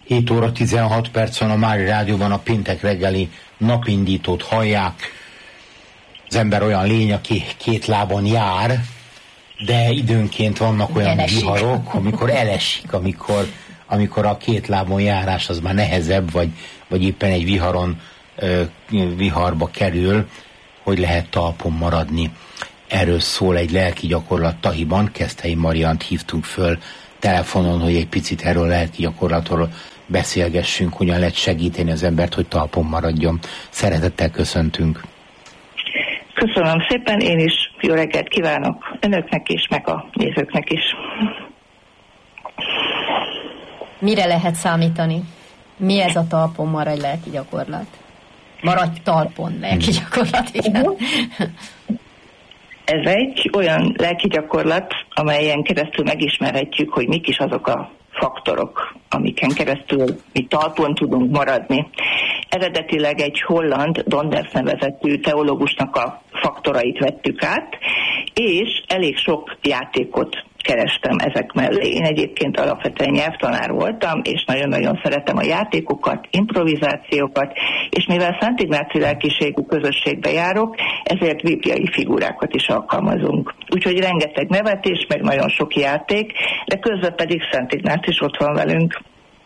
7 óra 16 perc van a Mári Rádióban, a péntek reggeli napindítót hallják. Az ember olyan lény, aki két lábon jár, de időnként vannak olyan viharok, amikor elesik, amikor a két lábon járás az már nehezebb, vagy éppen egy viharba kerül, hogy lehet talpon maradni. Erről szól egy lelki gyakorlat Tahiban. Keszthelyi Mariant hívtunk föl telefonon, hogy egy picit erről a lelki gyakorlatról beszélgessünk, hogyan lehet segíteni az embert, hogy talpon maradjon. Szeretettel köszöntünk. Köszönöm szépen, én is jó reggelt kívánok önöknek is, meg a nézőknek is. Mire lehet számítani? Mi ez a talpon maradj lelki gyakorlat? Maradj talpon lelki gyakorlat, igen. Ez egy olyan lelki gyakorlat, amelyen keresztül megismerhetjük, hogy mik is azok a faktorok, amiken keresztül mi talpon tudunk maradni. Eredetileg egy holland, Donders nevezetű teológusnak a faktorait vettük át, és elég sok játékot kerestem ezek mellé. Én egyébként alapvetően nyelvtanár voltam, és nagyon-nagyon szeretem a játékokat, improvizációkat, és mivel Szent Ignáci lelkiségű közösségbe járok, ezért bibliai figurákat is alkalmazunk. Úgyhogy rengeteg nevetés, meg nagyon sok játék, de közben pedig Szent Ignác is ott van velünk.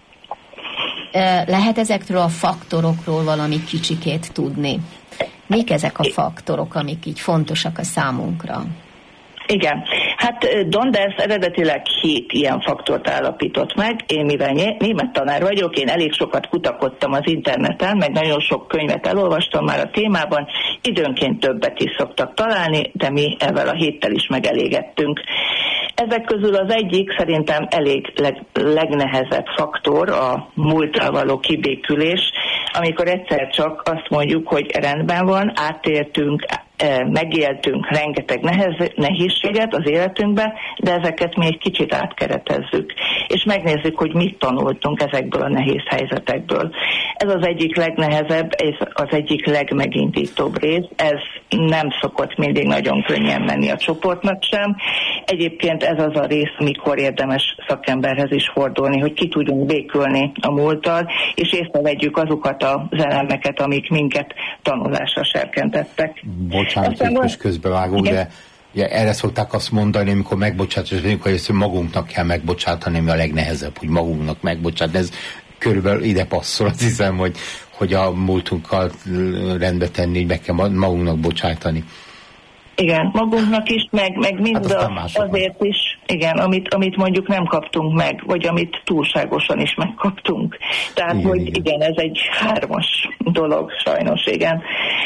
Lehet ezekről a faktorokról valami kicsikét tudni? Mik ezek a faktorok, amik így fontosak a számunkra? Igen, hát Donders eredetileg 7 ilyen faktort állapított meg. Én mivel német tanár vagyok, én elég sokat kutakodtam az interneten, meg nagyon sok könyvet elolvastam már a témában, időnként többet is szoktak találni, de mi ezzel a 7-tel is megelégettünk. Ezek közül az egyik szerintem elég legnehezebb faktor a múlttal való kibékülés, amikor egyszer csak azt mondjuk, hogy rendben van, átéltünk, megéltünk rengeteg nehézséget az életünkbe, de ezeket mi egy kicsit átkeretezzük, és megnézzük, hogy mit tanultunk ezekből a nehéz helyzetekből. Ez az egyik legnehezebb, és az egyik legmegindítóbb rész. Ez nem szokott mindig nagyon könnyen menni a csoportnak sem. Egyébként ez az a rész, amikor érdemes szakemberhez is fordulni, hogy ki tudjunk békülni a múlttal, és észrevegyük azokat az elemeket, amik minket tanulásra serkentettek. Bocsánat, hogy most közbevágunk, de ugye erre szokták azt mondani, amikor megbocsátás vagyunk, hogy ezt magunknak kell megbocsátani, ami a legnehezebb, hogy magunknak megbocsátani. Ez körülbelül ide passzol, azt hiszem, hogy a múltunkkal rendbe tenni, hogy meg kell magunknak bocsátani. Igen, magunknak is, meg mind azért is, igen, amit mondjuk nem kaptunk meg, vagy amit túlságosan is megkaptunk. Tehát, igen, hogy igen, ez egy 3-as dolog, sajnos, igen.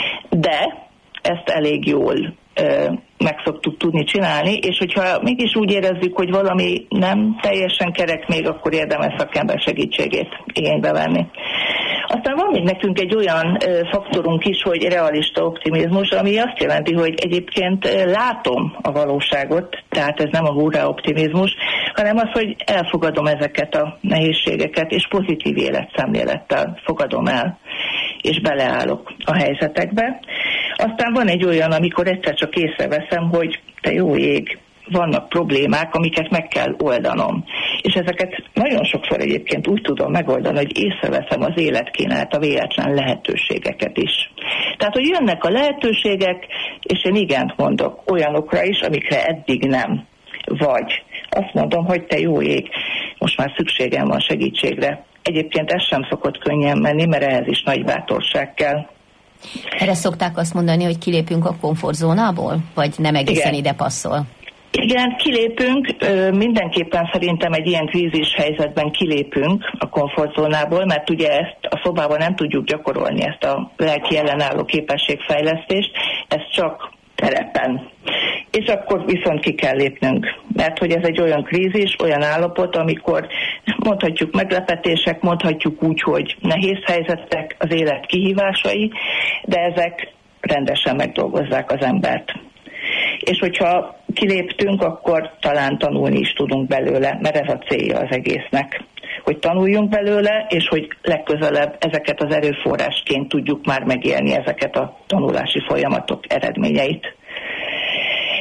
De ezt elég jól meg szoktuk tudni csinálni, és hogyha mégis úgy érezzük, hogy valami nem teljesen kerek még, akkor érdemes szakember segítségét igénybe venni. Aztán van még nekünk egy olyan faktorunk is, hogy realista optimizmus, ami azt jelenti, hogy egyébként látom a valóságot, tehát ez nem a hurrá optimizmus, hanem az, hogy elfogadom ezeket a nehézségeket, és pozitív életszemlélettel fogadom el, és beleállok a helyzetekbe. Aztán van egy olyan, amikor egyszer csak észreveszem, hogy te jó ég, vannak problémák, amiket meg kell oldanom. És ezeket nagyon sokszor egyébként úgy tudom megoldani, hogy észreveszem az élet kínálta véletlen lehetőségeket is. Tehát, hogy jönnek a lehetőségek, és én igent mondok olyanokra is, amikre eddig nem. Vagy azt mondom, hogy te jó ég, most már szükségem van segítségre. Egyébként ez sem szokott könnyen menni, mert ehhez is nagy bátorság kell. Erre szokták azt mondani, hogy kilépünk a komfortzónából? Vagy nem egészen ide passzol? Igen, kilépünk, mindenképpen szerintem egy ilyen krízis helyzetben kilépünk a komfortzónából, mert ugye ezt a szobában nem tudjuk gyakorolni, ezt a lelki ellenálló képességfejlesztést, ez csak terepen. És akkor viszont ki kell lépnünk, mert hogy ez egy olyan krízis, olyan állapot, amikor mondhatjuk meglepetések, mondhatjuk úgy, hogy nehéz helyzetek, az élet kihívásai, de ezek rendesen megdolgozzák az embert. És hogyha kiléptünk, akkor talán tanulni is tudunk belőle, mert ez a célja az egésznek. Hogy tanuljunk belőle, és hogy legközelebb ezeket az erőforrásként tudjuk már megélni ezeket a tanulási folyamatok eredményeit.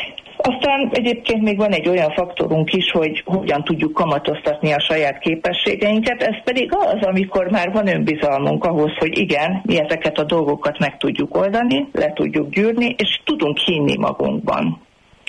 Aztán egyébként még van egy olyan faktorunk is, hogy hogyan tudjuk kamatoztatni a saját képességeinket, ez pedig az, amikor már van önbizalmunk ahhoz, hogy igen, mi ezeket a dolgokat meg tudjuk oldani, le tudjuk gyűrni, és tudunk hinni magunkban.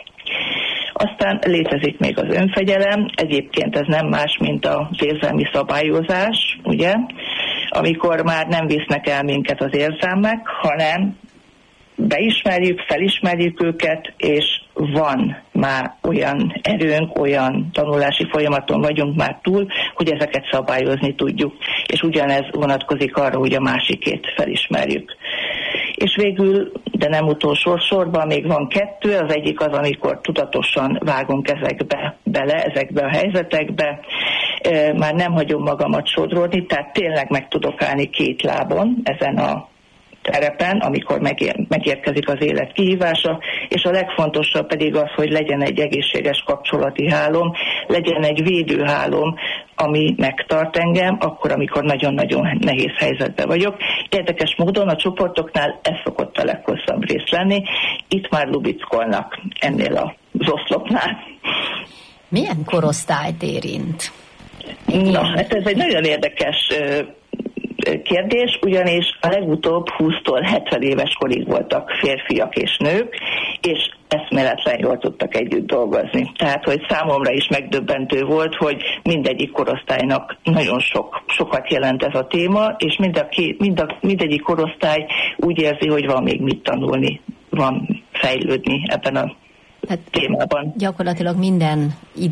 Aztán létezik még az önfegyelem, egyébként ez nem más, mint az érzelmi szabályozás, ugye, amikor már nem visznek el minket az érzelmek, hanem beismerjük, felismerjük őket, és van már olyan erőnk, olyan tanulási folyamaton vagyunk már túl, hogy ezeket szabályozni tudjuk. És ugyanez vonatkozik arra, hogy a másikét felismerjük. És végül, de nem utolsó sorban, még van kettő, az egyik az, amikor tudatosan vágunk ezekbe a helyzetekbe, már nem hagyom magamat sodródni, tehát tényleg meg tudok állni két lábon ezen a terepen, amikor megérkezik az élet kihívása, és a legfontosabb pedig az, hogy legyen egy egészséges kapcsolati hálóm, legyen egy védőhálóm, ami megtart engem, akkor, amikor nagyon-nagyon nehéz helyzetben vagyok. Érdekes módon a csoportoknál ez szokott a leghosszabb rész lenni, itt már lubickolnak ennél az oszlopnál. Milyen korosztályt érint? Na, hát ez egy nagyon érdekes kérdés, ugyanis a legutóbb 20-tól 70 éves korig voltak férfiak és nők, és eszméletlen jól tudtak együtt dolgozni. Tehát, hogy számomra is megdöbbentő volt, hogy mindegyik korosztálynak nagyon sokat jelent ez a téma, és mindegyik korosztály úgy érzi, hogy van még mit tanulni, van fejlődni ebben a témában. Gyakorlatilag minden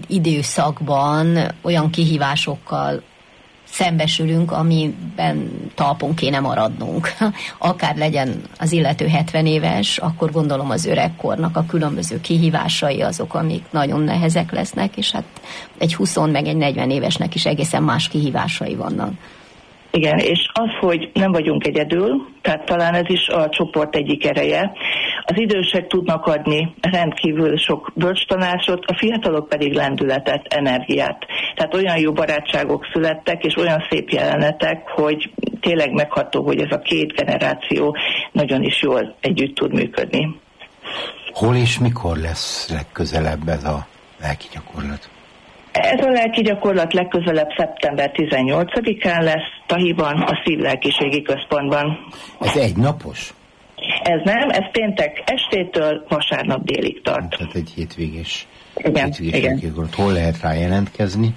időszakban olyan kihívásokkal szembesülünk, amiben talpon kéne maradnunk. Akár legyen az illető 70 éves, akkor gondolom az öregkornak a különböző kihívásai azok, amik nagyon nehezek lesznek, és hát egy 20 meg egy 40 évesnek is egészen más kihívásai vannak. Igen, és az, hogy nem vagyunk egyedül, tehát talán ez is a csoport egyik ereje. Az idősek tudnak adni rendkívül sok bölcstanácsot, a fiatalok pedig lendületet, energiát. Tehát olyan jó barátságok születtek, és olyan szép jelenetek, hogy tényleg megható, hogy ez a két generáció nagyon is jól együtt tud működni. Hol és mikor lesz legközelebb ez a lelki gyakorlat? Ez a lelki gyakorlat legközelebb szeptember 18-án lesz Tahiban, a Szívlelkiségi Központban. Ez egynapos? Ez nem, ez péntek estétől vasárnap délig tart. Tehát egy hétvégés. Igen. Hol lehet rá jelentkezni?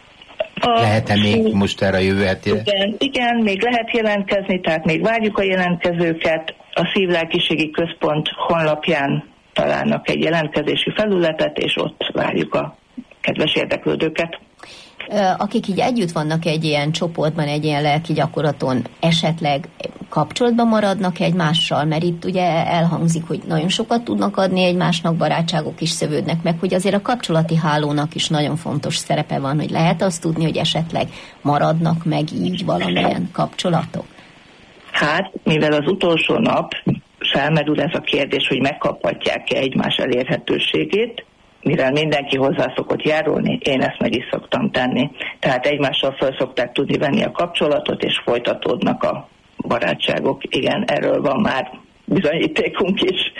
Lehet-e még most erre a jövő hetére? Igen, még lehet jelentkezni, tehát még várjuk a jelentkezőket. A Szívlelkiségi Központ honlapján találnak egy jelentkezési felületet, és ott várjuk a kedves érdeklődőket. Akik így együtt vannak egy ilyen csoportban, egy ilyen lelki gyakorlaton, esetleg kapcsolatban maradnak egymással, mert itt ugye elhangzik, hogy nagyon sokat tudnak adni egymásnak, barátságok is szövődnek meg, hogy azért a kapcsolati hálónak is nagyon fontos szerepe van, hogy lehet azt tudni, hogy esetleg maradnak meg így valamilyen kapcsolatok? Hát, mivel az utolsó nap felmerül ez a kérdés, hogy megkaphatják-e egymás elérhetőségét, mivel mindenki hozzá szokott járulni, én ezt meg is szoktam tenni. Tehát egymással fel szokták tudni venni a kapcsolatot, és folytatódnak a barátságok. Igen, erről van már bizonyítékunk is.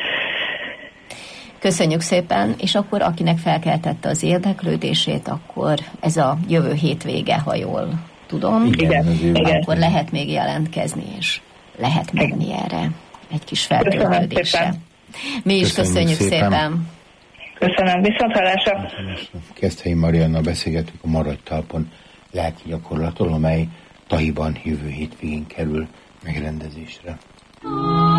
Köszönjük szépen, és akkor akinek felkeltette az érdeklődését, akkor ez a jövő hétvége, ha jól tudom, igen. Akkor lehet még jelentkezni, és lehet menni erre egy kis feltöltődésre. Mi is köszönjük szépen. Köszönöm, viszonthallásra. Keszthelyi Mariannal beszélgetünk a Maradj talpon lelki gyakorlatról, amely Tahiban jövő hétvégén kerül megrendezésre.